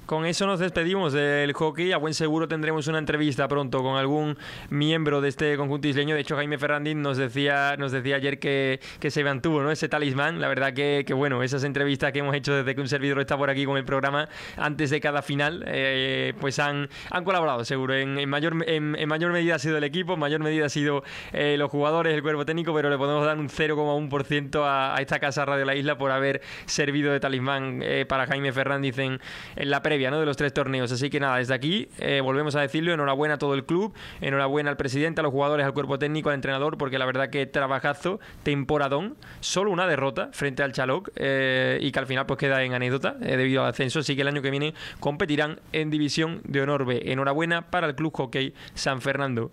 Con eso nos despedimos del hockey. A buen seguro tendremos una entrevista pronto con algún miembro de este conjunto isleño. De hecho, Jaime Ferrandín nos decía ayer que se mantuvo, ¿no?, ese talismán. La verdad que bueno, esas entrevistas que hemos hecho desde que un servidor está por aquí con el programa antes de cada final, pues han colaborado seguro. En mayor medida ha sido el equipo, en mayor medida ha sido los jugadores, el cuerpo técnico, pero le podemos dar un 0,1% a esta casa Radio La Isla por haber servido de talismán para Jaime Ferrandín en la previa, ¿no?, de los 3 torneos. Así que nada, desde aquí volvemos a decirlo, enhorabuena a todo el club, enhorabuena al presidente, a los jugadores, al cuerpo técnico, al entrenador, porque la verdad que trabajazo, temporadón, solo una derrota frente al Xaloc, y que al final pues queda en anécdota debido al ascenso. Así que el año que viene competirán en División de Honor B. Enhorabuena para el Club Hockey San Fernando.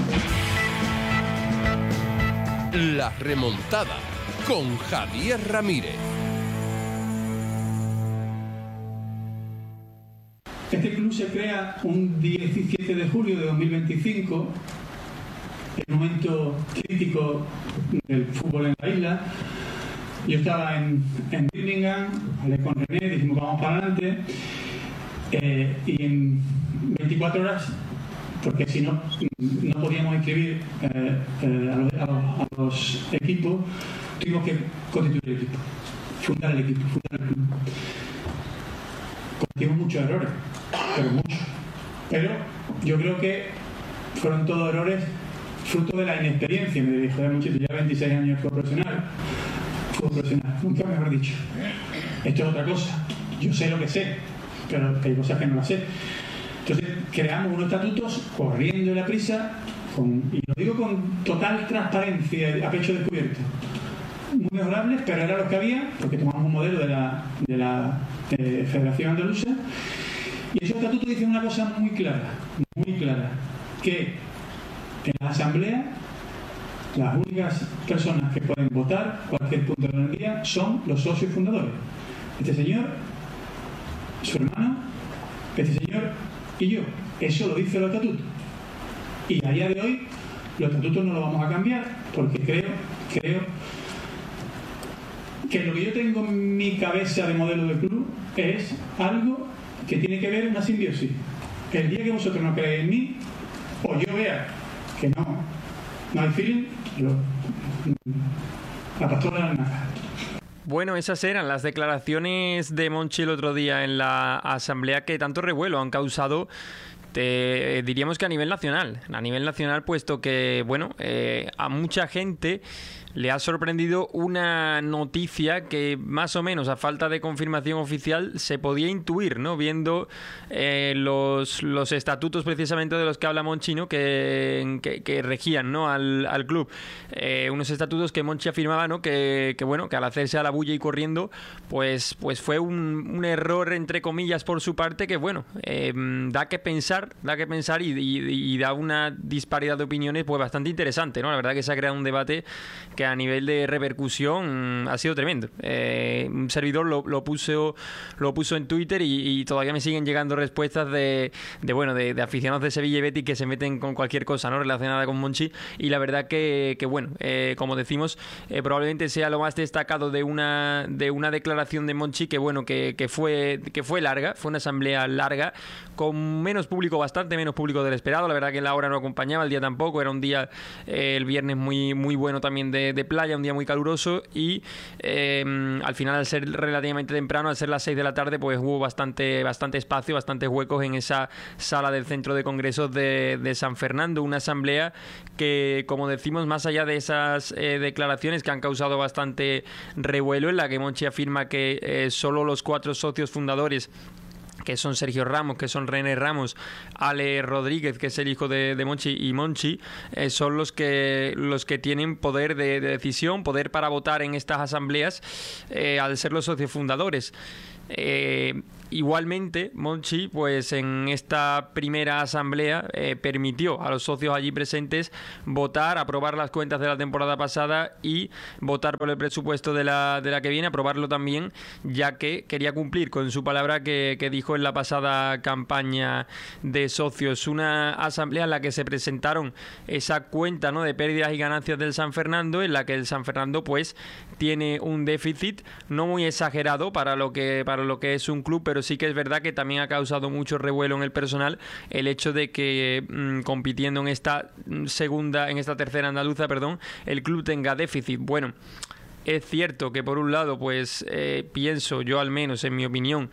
La remontada con Javier Ramírez. Este club se crea un 17 de julio de 2025, en un momento crítico del fútbol en la isla. Yo estaba en Birmingham, hablé con René, dijimos vamos para adelante, y en 24 horas, porque si no podíamos inscribir a los equipos, tuvimos que constituir el equipo, fundar el club. Cometimos muchos errores, pero muchos. Pero yo creo que fueron todos errores fruto de la inexperiencia. Me dijo, Monchito, ya 26 años fue profesional, nunca mejor dicho. Esto es otra cosa. Yo sé lo que sé, pero hay cosas que no las sé. Entonces creamos unos estatutos corriendo la prisa, y lo digo con total transparencia, a pecho descubierto. Muy mejorables, pero eran los que había, porque tomamos un modelo de la Federación Andaluza, y esos estatutos dicen una cosa muy clara, que en la asamblea las únicas personas que pueden votar cualquier punto de la día son los socios fundadores. Este señor, su hermano, este señor y yo. Eso lo dice los estatutos. Y a día de hoy los estatutos no los vamos a cambiar, porque creo que lo que yo tengo en mi cabeza de modelo de club es algo que tiene que ver una simbiosis. El día que vosotros no creáis en mí, o yo vea que no hay feeling, la pastora no nada. Bueno, esas eran las declaraciones de Monchi el otro día en la asamblea que tanto revuelo han causado. Diríamos que a nivel nacional, puesto que, bueno, a mucha gente le ha sorprendido una noticia que más o menos a falta de confirmación oficial se podía intuir, ¿no?, viendo los estatutos precisamente de los que habla Monchi, ¿no?, que regían, ¿no?, al club. Unos estatutos que Monchi afirmaba, ¿no?, que bueno, que al hacerse a la bulla y corriendo, pues fue un error entre comillas por su parte, que bueno, da que pensar y da una disparidad de opiniones pues bastante interesante, ¿no? La verdad que se ha creado un debate que a nivel de repercusión ha sido tremendo. Un servidor lo puso en Twitter y todavía me siguen llegando respuestas de aficionados de Sevilla y Betis que se meten con cualquier cosa, ¿no?, relacionada con Monchi. Y la verdad que bueno, como decimos, probablemente sea lo más destacado de una declaración de Monchi que bueno, que fue larga, fue una asamblea larga, con menos público, bastante menos público del esperado. La verdad que la hora no acompañaba, el día tampoco, era un día, el viernes, muy, muy bueno también de playa, un día muy caluroso, y al final, al ser relativamente temprano, al ser las 6 de la tarde, pues hubo bastante espacio, bastantes huecos en esa sala del centro de congresos de San Fernando. Una asamblea que, como decimos, más allá de esas declaraciones que han causado bastante revuelo, en la que Monchi afirma que solo los 4 socios fundadores, que son Sergio Ramos, que son René Ramos, Ale Rodríguez, que es el hijo de Monchi, y Monchi, son los que tienen poder de decisión, poder para votar en estas asambleas, al ser los socios fundadores. Igualmente, Monchi, pues en esta primera asamblea permitió a los socios allí presentes votar, aprobar las cuentas de la temporada pasada y votar por el presupuesto de la que viene, aprobarlo también, ya que quería cumplir con su palabra que dijo dijo en la pasada campaña de socios, una asamblea en la que se presentaron esa cuenta, ¿no?, de pérdidas y ganancias del San Fernando, en la que el San Fernando pues tiene un déficit no muy exagerado para lo que es un club, pero sí que es verdad que también ha causado mucho revuelo en el personal el hecho de que compitiendo en esta tercera andaluza, el club tenga déficit. Bueno, es cierto que por un lado, pues pienso yo, al menos en mi opinión,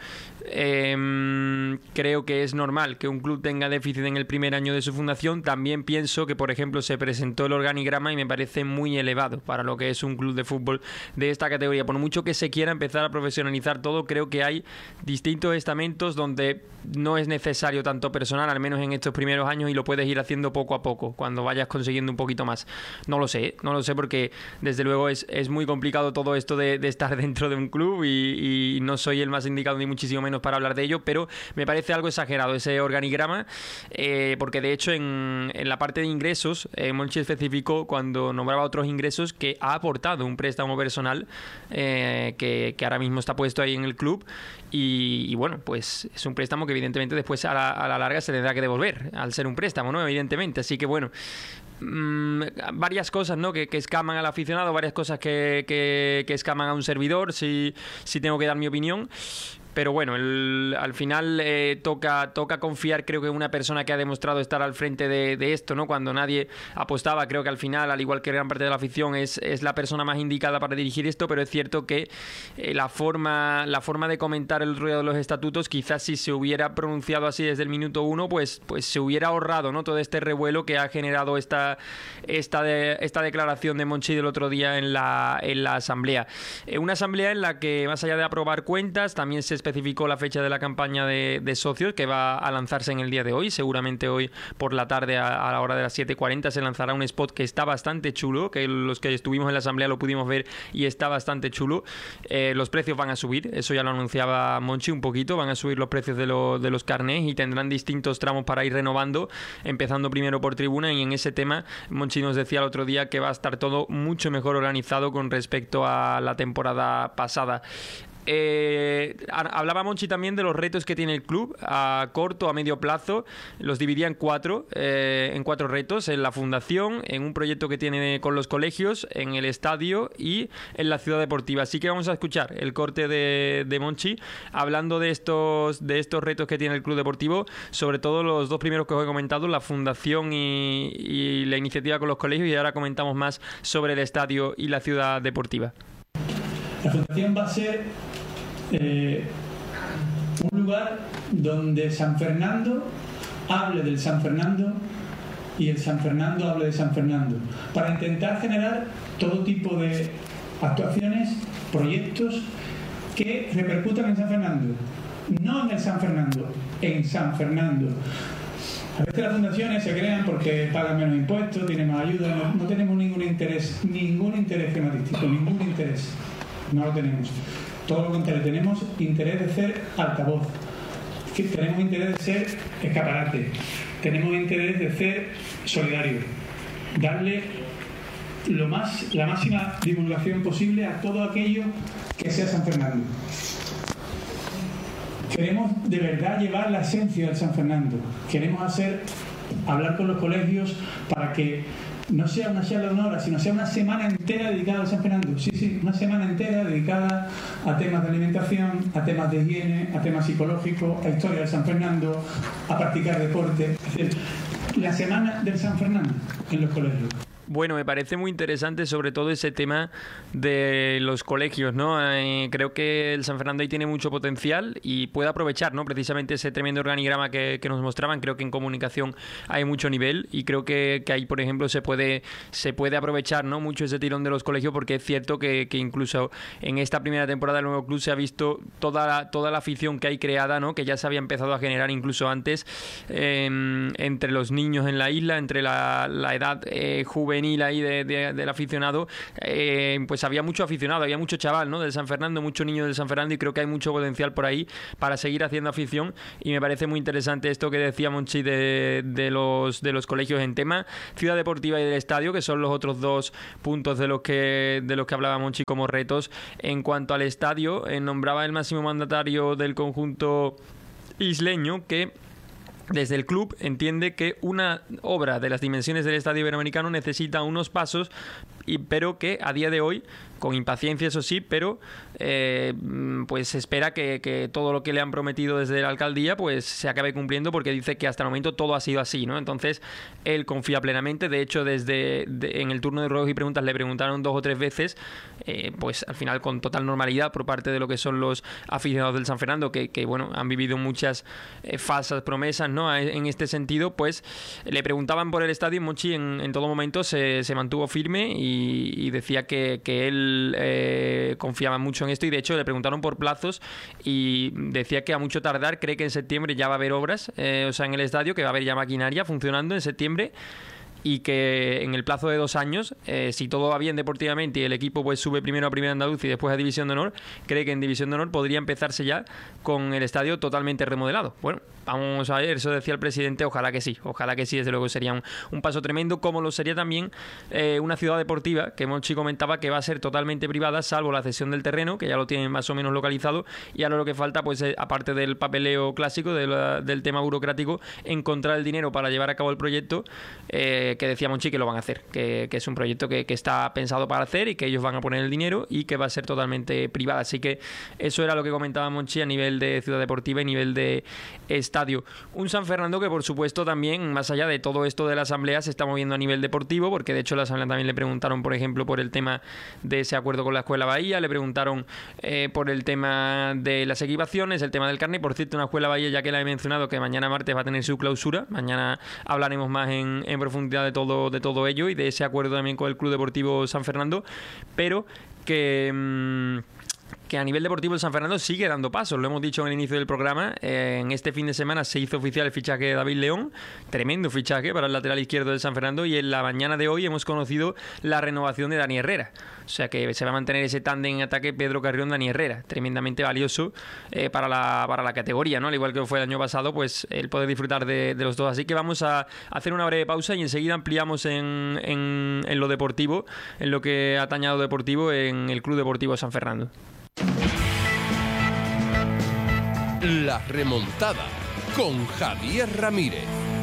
creo que es normal que un club tenga déficit en el primer año de su fundación. También pienso que, por ejemplo, se presentó el organigrama y me parece muy elevado para lo que es un club de fútbol de esta categoría. Por mucho que se quiera empezar a profesionalizar todo, creo que hay distintos estamentos donde no es necesario tanto personal, al menos en estos primeros años, y lo puedes ir haciendo poco a poco cuando vayas consiguiendo un poquito más. No lo sé porque desde luego es muy complicado todo esto de estar dentro de un club y no soy el más indicado ni muchísimo menos para hablar de ello, pero me parece algo exagerado ese organigrama, porque de hecho en la parte de ingresos Monchi especificó, cuando nombraba otros ingresos, que ha aportado un préstamo personal que ahora mismo está puesto ahí en el club y bueno, pues es un préstamo que evidentemente después a la larga se tendrá que devolver al ser un préstamo, ¿no? Evidentemente, así que bueno, varias cosas, ¿no?, que escaman al aficionado, varias cosas que escaman a un servidor, si tengo que dar mi opinión. Pero bueno, al final toca confiar, creo que una persona que ha demostrado estar al frente de esto, ¿no? Cuando nadie apostaba, creo que al final, al igual que gran parte de la afición, es la persona más indicada para dirigir esto, pero es cierto que la forma de comentar el ruido de los estatutos, quizás si se hubiera pronunciado así desde el minuto 1, pues se hubiera ahorrado, ¿no?, todo este revuelo que ha generado esta declaración de Monchi del otro día en la asamblea. Una asamblea en la que, más allá de aprobar cuentas, también se especificó la fecha de la campaña de socios, que va a lanzarse en el día de hoy. Seguramente hoy por la tarde a la hora de las 7:40 se lanzará un spot que está bastante chulo, que los que estuvimos en la asamblea lo pudimos ver y está bastante chulo. Los precios van a subir, eso ya lo anunciaba Monchi un poquito, van a subir los precios de los carnés y tendrán distintos tramos para ir renovando, empezando primero por tribuna, y en ese tema Monchi nos decía el otro día que va a estar todo mucho mejor organizado con respecto a la temporada pasada. Hablaba Monchi también de los retos que tiene el club a corto, a medio plazo. Los dividía en cuatro retos: en la fundación, en un proyecto que tiene con los colegios, en el estadio y en la ciudad deportiva. Así que vamos a escuchar el corte de Monchi hablando de estos retos que tiene el club deportivo, sobre todo los dos primeros que os he comentado, la fundación y la iniciativa con los colegios, y ahora comentamos más sobre el estadio y la ciudad deportiva. La fundación va a ser un lugar donde San Fernando hable del San Fernando y el San Fernando hable de San Fernando, para intentar generar todo tipo de actuaciones, proyectos que repercutan en San Fernando, no en el San Fernando, en San Fernando. A veces las fundaciones se crean porque pagan menos impuestos, tienen más ayuda. No tenemos ningún interés climatístico, ningún interés. No lo tenemos. Todo lo contrario, tenemos interés de ser altavoz, tenemos interés de ser escaparate, tenemos interés de ser solidario, darle la máxima divulgación posible a todo aquello que sea San Fernando. Queremos de verdad llevar la esencia del San Fernando. Queremos hablar con los colegios para que no sea una charla de una hora, sino sea una semana entera dedicada al San Fernando. Sí, una semana entera dedicada a temas de alimentación, a temas de higiene, a temas psicológicos, a historia del San Fernando, a practicar deporte. Es decir, la semana del San Fernando en los colegios. Bueno, me parece muy interesante sobre todo ese tema de los colegios, ¿no? Creo que el San Fernando ahí tiene mucho potencial y puede aprovechar, ¿no?, precisamente ese tremendo organigrama que nos mostraban. Creo que en comunicación hay mucho nivel y creo que ahí, por ejemplo, se puede aprovechar, ¿no?, mucho ese tirón de los colegios, porque es cierto que incluso en esta primera temporada del nuevo club se ha visto toda la afición que hay creada, ¿no?, que ya se había empezado a generar incluso antes entre los niños en la isla, entre la edad juvenil ahí del aficionado, pues había mucho aficionado, había mucho chaval, ¿no?, del San Fernando, mucho niño del San Fernando, y creo que hay mucho potencial por ahí para seguir haciendo afición, y me parece muy interesante esto que decía Monchi de los colegios en tema ciudad deportiva y del estadio, que son los otros dos puntos de los que hablaba Monchi como retos. En cuanto al estadio, nombraba el máximo mandatario del conjunto isleño, que desde el club entiende que una obra de las dimensiones del Estadio Iberoamericano necesita unos pasos, pero que a día de hoy, con impaciencia eso sí, pero pues espera que todo lo que le han prometido desde la alcaldía pues se acabe cumpliendo, porque dice que hasta el momento todo ha sido así, ¿no? Entonces él confía plenamente. De hecho, en el turno de ruegos y preguntas le preguntaron 2 o 3 veces, pues al final con total normalidad por parte de lo que son los aficionados del San Fernando, que bueno, han vivido muchas falsas promesas, ¿no? En este sentido, pues le preguntaban por el estadio y Monchi en todo momento se mantuvo firme y decía que él confiaba mucho en esto, y de hecho le preguntaron por plazos y decía que a mucho tardar cree que en septiembre ya va a haber obras, en el estadio, que va a haber ya maquinaria funcionando en septiembre, y que en el plazo de 2 años, si todo va bien deportivamente y el equipo pues sube primero a Primera Andalucía y después a División de Honor, cree que en División de Honor podría empezarse ya con el estadio totalmente remodelado. Bueno, vamos a ver, eso decía el presidente, ojalá que sí, desde luego sería un paso tremendo, como lo sería también una ciudad deportiva, que Monchi comentaba que va a ser totalmente privada, salvo la cesión del terreno, que ya lo tienen más o menos localizado, y ahora lo que falta, pues aparte del papeleo clásico, del tema burocrático, encontrar el dinero para llevar a cabo el proyecto, que decía Monchi que lo van a hacer, que es un proyecto que está pensado para hacer y que ellos van a poner el dinero y que va a ser totalmente privada. Así que eso era lo que comentaba Monchi a nivel de ciudad deportiva y nivel de estadio. Un San Fernando que, por supuesto, también, más allá de todo esto de la asamblea, se está moviendo a nivel deportivo, porque de hecho la asamblea también le preguntaron, por ejemplo, por el tema de ese acuerdo con la Escuela Bahía, le preguntaron por el tema de las equipaciones, el tema del carnet. Por cierto, una Escuela Bahía, ya que la he mencionado, que mañana martes va a tener su clausura. Mañana hablaremos más en profundidad de todo ello y de ese acuerdo también con el Club Deportivo San Fernando, pero que a nivel deportivo el San Fernando sigue dando pasos. Lo hemos dicho en el inicio del programa. En este fin de semana se hizo oficial el fichaje de David León, tremendo fichaje para el lateral izquierdo del San Fernando, y en la mañana de hoy hemos conocido la renovación de Dani Herrera. O sea que se va a mantener ese tándem en ataque Pedro Carrión-Dani Herrera, tremendamente valioso para la categoría, ¿no? Al igual que fue el año pasado, pues él puede disfrutar de los dos. Así que vamos a hacer una breve pausa y enseguida ampliamos en lo deportivo, en lo que ha atañado deportivo en el Club Deportivo San Fernando. La remontada con Javier Ramírez.